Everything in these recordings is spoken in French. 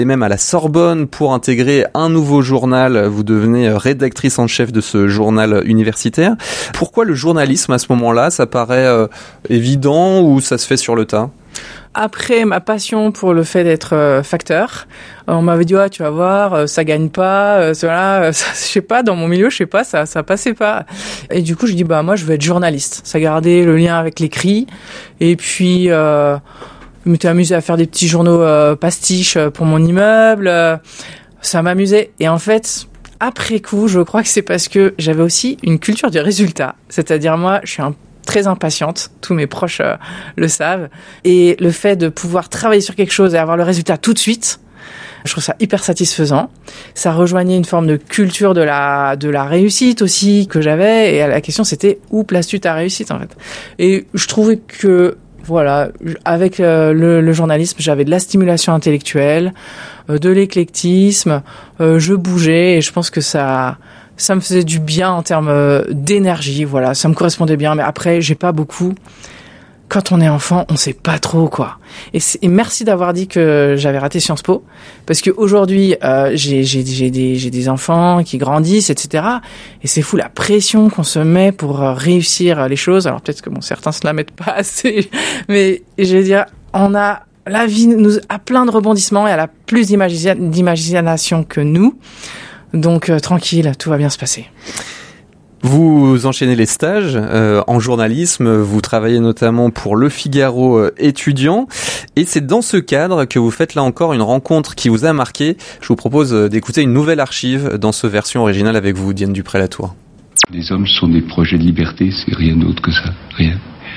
et même à la Sorbonne pour intégrer un nouveau journal. Vous devenez rédactrice en chef de ce journal universitaire. Pourquoi le journalisme à ce moment-là? Ça paraît évident ou ça se fait sur le tas? Après ma passion pour le fait d'être facteur, on m'avait dit tu vas voir, ça gagne pas, je sais pas, dans mon milieu, je sais pas, ça passait pas. Et du coup, je dis moi je veux être journaliste. Ça gardait le lien avec l'écrit. Et puis je m'étais amusé à faire des petits journaux pastiches pour mon immeuble. Ça m'amusait. Et en fait, après coup, je crois que c'est parce que j'avais aussi une culture du résultat. C'est-à-dire moi, je suis très impatiente, tous mes proches le savent, et le fait de pouvoir travailler sur quelque chose et avoir le résultat tout de suite, je trouve ça hyper satisfaisant. Ça rejoignait une forme de culture de la réussite aussi que j'avais, et la question c'était où places-tu ta réussite en fait. Et je trouvais que voilà, avec le journalisme, j'avais de la stimulation intellectuelle, de l'éclectisme, je bougeais, et je pense que ça me faisait du bien en termes d'énergie, voilà, ça me correspondait bien. Mais après, j'ai pas beaucoup. Quand on est enfant, on sait pas trop quoi. Et merci d'avoir dit que j'avais raté Sciences Po, parce que aujourd'hui, j'ai des enfants qui grandissent, etc. Et c'est fou la pression qu'on se met pour réussir les choses. Alors peut-être que certains se la mettent pas assez, mais je veux dire, la vie nous a plein de rebondissements et elle a plus d'imagination que nous. Donc tranquille, tout va bien se passer. Vous enchaînez les stages en journalisme, vous travaillez notamment pour Le Figaro étudiant, et c'est dans ce cadre que vous faites là encore une rencontre qui vous a marqué. Je vous propose d'écouter une nouvelle archive dans ce version originale avec vous, Diane Dupré-Latour. Les hommes sont des projets de liberté, c'est rien d'autre que ça, rien.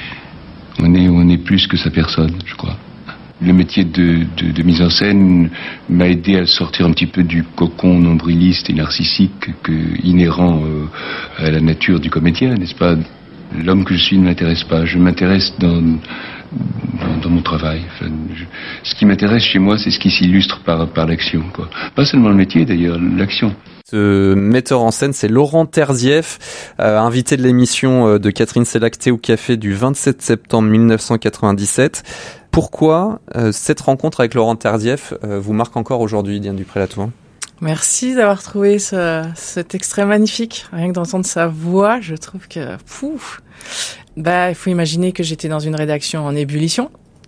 On est plus que sa personne, je crois. Le métier de mise en scène m'a aidé à sortir un petit peu du cocon nombriliste et narcissique inhérent à la nature du comédien, n'est-ce pas? L'homme que je suis ne m'intéresse pas. Je m'intéresse dans mon travail. Enfin, ce qui m'intéresse chez moi, c'est ce qui s'illustre par l'action, quoi. Pas seulement le métier, d'ailleurs, l'action. Ce metteur en scène, c'est Laurent Terzieff, invité de l'émission de Catherine Sélacté au Café du 27 septembre 1997. Pourquoi cette rencontre avec Laurent Terzieff vous marque encore aujourd'hui, Diane Dupré-Latour? Merci d'avoir trouvé cet extrait magnifique. Rien que d'entendre sa voix, je trouve que... il faut imaginer que j'étais dans une rédaction en ébullition.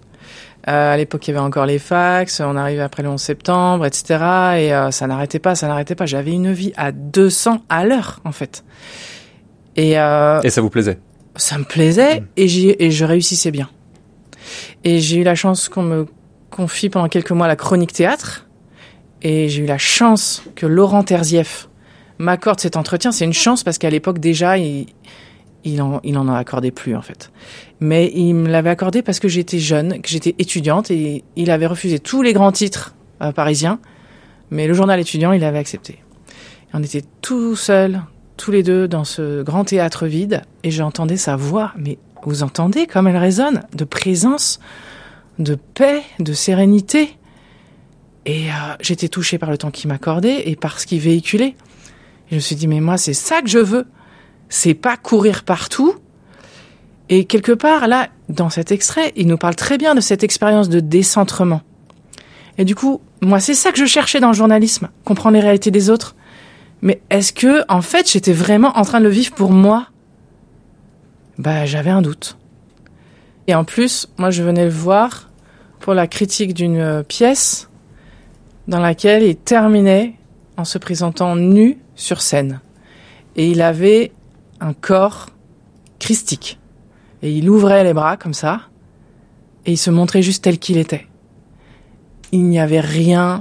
À l'époque, il y avait encore les fax, on arrivait après le 11 septembre, etc. Et ça n'arrêtait pas. J'avais une vie à 200 à l'heure, en fait. Et ça vous plaisait? Ça me plaisait, et je réussissais bien. Et j'ai eu la chance qu'on me confie pendant quelques mois la chronique théâtre. Et j'ai eu la chance que Laurent Terzieff m'accorde cet entretien. C'est une chance parce qu'à l'époque, déjà, il en accordait plus, en fait. Mais il me l'avait accordé parce que j'étais jeune, que j'étais étudiante, et il avait refusé tous les grands titres parisiens. Mais le journal étudiant, il avait accepté. Et on était tout seuls, tous les deux, dans ce grand théâtre vide. Et j'entendais sa voix, mais... Vous entendez comme elle résonne, de présence, de paix, de sérénité. Et j'étais touchée par le temps qu'il m'accordait et par ce qu'il véhiculait. Et je me suis dit, mais moi, c'est ça que je veux. C'est pas courir partout. Et quelque part, là, dans cet extrait, il nous parle très bien de cette expérience de décentrement. Et du coup, moi, c'est ça que je cherchais dans le journalisme, comprendre les réalités des autres. Mais est-ce que, en fait, j'étais vraiment en train de le vivre pour moi ? J'avais un doute. Et en plus, moi, je venais le voir pour la critique d'une pièce dans laquelle il terminait en se présentant nu sur scène. Et il avait un corps christique. Et il ouvrait les bras comme ça, et il se montrait juste tel qu'il était. Il n'y avait rien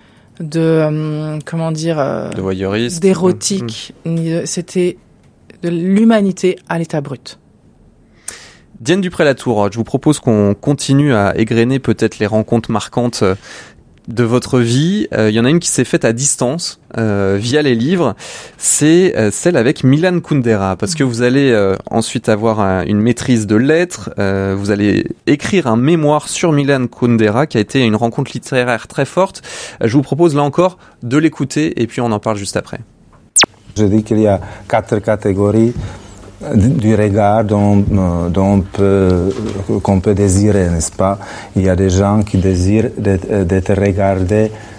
de, de voyeuriste, d'érotique. C'était de l'humanité à l'état brut. Diane Dupré-Latour, je vous propose qu'on continue à égrener peut-être les rencontres marquantes de votre vie. Il y en a une qui s'est faite à distance via les livres, c'est celle avec Milan Kundera, parce que vous allez ensuite avoir une maîtrise de lettres, vous allez écrire un mémoire sur Milan Kundera qui a été une rencontre littéraire très forte. Je vous propose là encore de l'écouter et puis on en parle juste après. Je dis qu'il y a 4 catégories du regard qu'on peut désirer, n'est-ce pas? Il y a des gens qui désirent d'être regardés